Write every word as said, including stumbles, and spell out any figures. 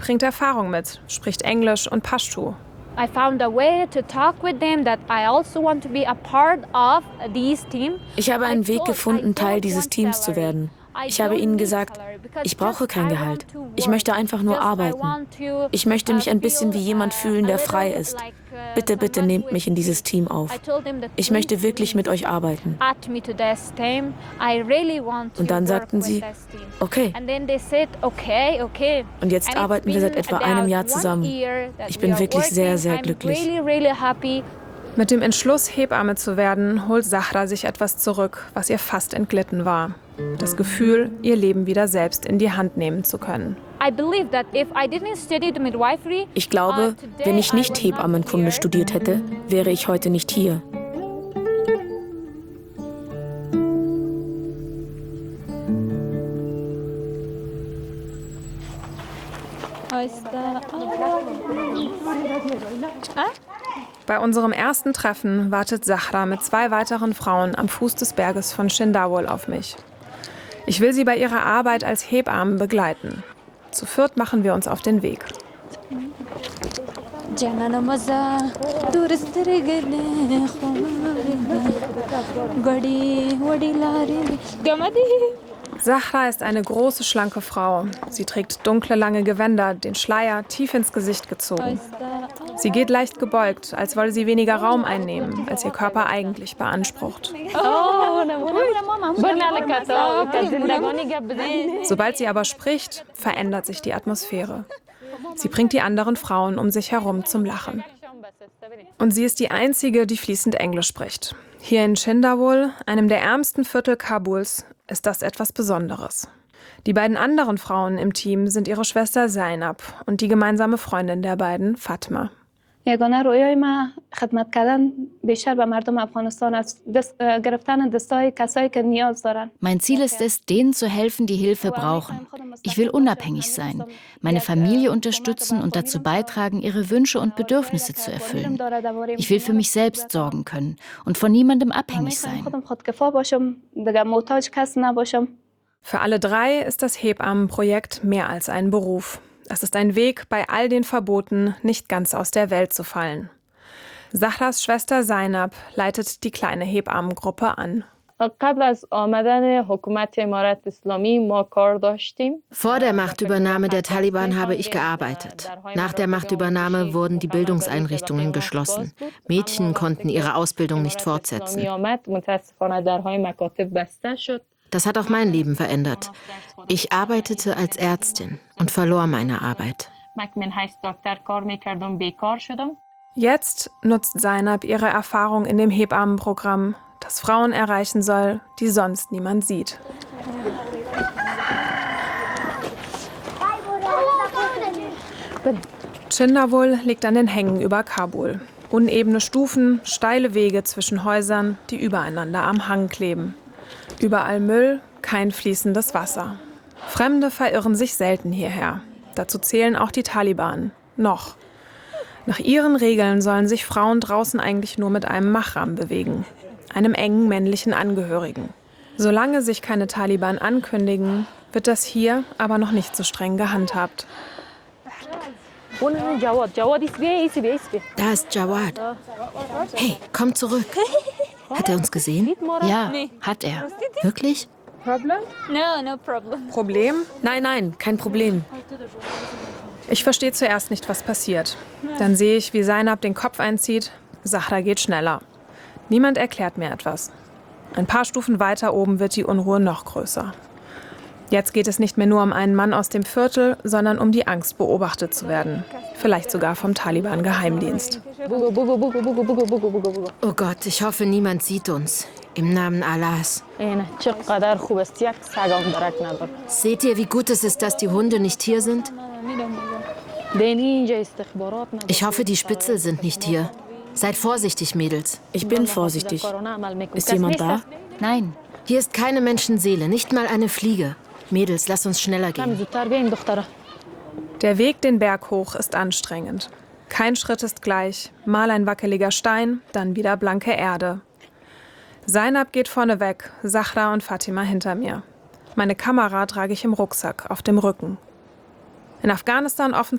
bringt Erfahrung mit, spricht Englisch und Pashto. I found a way to talk with them that I also want to be a part of this team. Ich habe einen Weg gefunden, Teil dieses Teams zu werden. Ich habe ihnen gesagt, ich brauche kein Gehalt. Ich möchte einfach nur arbeiten. Ich möchte mich ein bisschen wie jemand fühlen, der frei ist. Bitte, bitte nehmt mich in dieses Team auf. Ich möchte wirklich mit euch arbeiten. Und dann sagten sie, okay. Und jetzt arbeiten wir seit etwa einem Jahr zusammen. Ich bin wirklich sehr, sehr glücklich. Mit dem Entschluss, Hebamme zu werden, holt Zahra sich etwas zurück, was ihr fast entglitten war. Das Gefühl, ihr Leben wieder selbst in die Hand nehmen zu können. Ich glaube, wenn ich nicht Hebammenkunde studiert hätte, wäre ich heute nicht hier. Bei unserem ersten Treffen wartet Zahra mit zwei weiteren Frauen am Fuß des Berges von Chindawol auf mich. Ich will sie bei ihrer Arbeit als Hebammen begleiten. Zu viert machen wir uns auf den Weg. Zahra ist eine große, schlanke Frau. Sie trägt dunkle, lange Gewänder, den Schleier tief ins Gesicht gezogen. Sie geht leicht gebeugt, als wolle sie weniger Raum einnehmen, als ihr Körper eigentlich beansprucht. Sobald sie aber spricht, verändert sich die Atmosphäre. Sie bringt die anderen Frauen um sich herum zum Lachen. Und sie ist die einzige, die fließend Englisch spricht. Hier in Chindawol, einem der ärmsten Viertel Kabuls, ist das etwas Besonderes. Die beiden anderen Frauen im Team sind ihre Schwester Zainab und die gemeinsame Freundin der beiden, Fatma. یگانه رویای من خدمت کردن بیشتر به مردم افغانستان است گرفتن دستای کسایی که نیاز دارن. Mein Ziel ist es, denen zu helfen, die Hilfe brauchen. Ich will unabhängig sein, meine Familie unterstützen und dazu beitragen, ihre Wünsche und Bedürfnisse zu erfüllen. Ich will für mich selbst sorgen können und von niemandem abhängig sein. Für alle drei ist das Hebammenprojekt mehr als ein Beruf. Es ist ein Weg, bei all den Verboten nicht ganz aus der Welt zu fallen. Zahras Schwester Zainab leitet die kleine Hebammengruppe an. Vor der Machtübernahme der Taliban habe ich gearbeitet. Nach der Machtübernahme wurden die Bildungseinrichtungen geschlossen. Mädchen konnten ihre Ausbildung nicht fortsetzen. Das hat auch mein Leben verändert. Ich arbeitete als Ärztin und verlor meine Arbeit. Jetzt nutzt Zainab ihre Erfahrung in dem Hebammenprogramm, das Frauen erreichen soll, die sonst niemand sieht. Chindawol liegt an den Hängen über Kabul. Unebene Stufen, steile Wege zwischen Häusern, die übereinander am Hang kleben. Überall Müll, kein fließendes Wasser. Fremde verirren sich selten hierher. Dazu zählen auch die Taliban. Noch. Nach ihren Regeln sollen sich Frauen draußen eigentlich nur mit einem Mahram bewegen, einem engen männlichen Angehörigen. Solange sich keine Taliban ankündigen, wird das hier aber noch nicht so streng gehandhabt. Da ist Jawad. Hey, komm zurück. Hat er uns gesehen? Ja, hat er. Wirklich? Problem? Nein, nein, kein Problem. Ich verstehe zuerst nicht, was passiert. Dann sehe ich, wie Zainab den Kopf einzieht. Zahra geht schneller. Niemand erklärt mir etwas. Ein paar Stufen weiter oben wird die Unruhe noch größer. Jetzt geht es nicht mehr nur um einen Mann aus dem Viertel, sondern um die Angst, beobachtet zu werden. Vielleicht sogar vom Taliban-Geheimdienst. Oh Gott, ich hoffe, niemand sieht uns. Im Namen Allahs. Seht ihr, wie gut es ist, dass die Hunde nicht hier sind? Ich hoffe, die Spitzel sind nicht hier. Seid vorsichtig, Mädels. Ich bin vorsichtig. Ist jemand da? Nein. Hier ist keine Menschenseele, nicht mal eine Fliege. Mädels, lass uns schneller gehen. Der Weg den Berg hoch ist anstrengend. Kein Schritt ist gleich. Mal ein wackeliger Stein, dann wieder blanke Erde. Zainab geht vorne weg, Zahra und Fatima hinter mir. Meine Kamera trage ich im Rucksack, auf dem Rücken. In Afghanistan offen